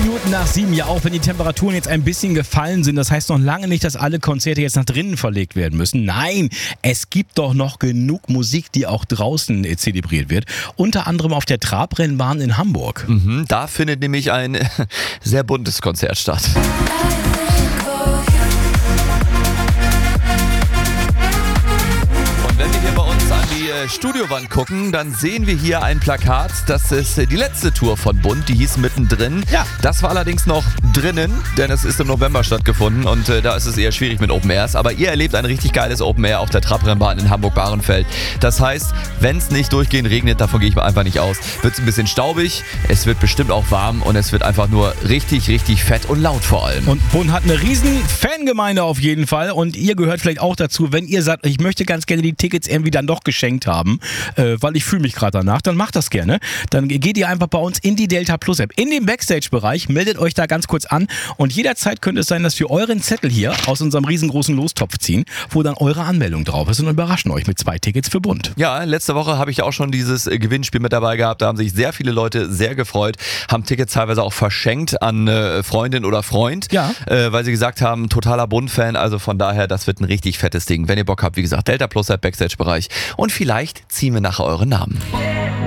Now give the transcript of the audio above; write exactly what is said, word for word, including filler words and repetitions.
Minuten nach sieben. Ja, auch wenn die Temperaturen jetzt ein bisschen gefallen sind, das heißt noch lange nicht, dass alle Konzerte jetzt nach drinnen verlegt werden müssen. Nein, es gibt doch noch genug Musik, die auch draußen äh, zelebriert wird. Unter anderem auf der Trabrennbahn in Hamburg. Mhm, da findet nämlich ein sehr buntes Konzert statt. Wenn wir hier bei uns an die äh, Studiowand gucken, dann sehen wir hier ein Plakat. Das ist äh, die letzte Tour von Bund, die hieß Mittendrin. Ja. Das war allerdings noch drinnen, denn es ist im November stattgefunden und äh, da ist es eher schwierig mit Open Airs. Aber ihr erlebt ein richtig geiles Open Air auf der Trabrennbahn in Hamburg-Bahrenfeld. Das heißt, wenn es nicht durchgehend regnet, davon gehe ich mal einfach nicht aus, wird es ein bisschen staubig, es wird bestimmt auch warm und es wird einfach nur richtig, richtig fett und laut vor allem. Und Bund hat eine riesen Fangemeinde auf jeden Fall und ihr gehört vielleicht auch dazu, wenn ihr sagt, ich möchte ganz gerne die Tickets irgendwie dann doch geschenkt haben, äh, weil ich fühle mich gerade danach, dann macht das gerne. Dann geht ihr einfach bei uns in die Delta Plus App, in den Backstage-Bereich, meldet euch da ganz kurz an und jederzeit könnte es sein, dass wir euren Zettel hier aus unserem riesengroßen Lostopf ziehen, wo dann eure Anmeldung drauf ist und überraschen euch mit zwei Tickets für Bund. Ja, letzte Woche habe ich auch schon dieses äh, Gewinnspiel mit dabei gehabt, da haben sich sehr viele Leute sehr gefreut, haben Tickets teilweise auch verschenkt an äh, Freundin oder Freund, Ja. äh, weil sie gesagt haben, totaler Bund-Fan, also von daher, das wird ein richtig fettes Ding. Wenn ihr Bock habt, wie gesagt, Delta Plus App, Backstage-Bereich und vielleicht ziehen wir nachher eure Namen.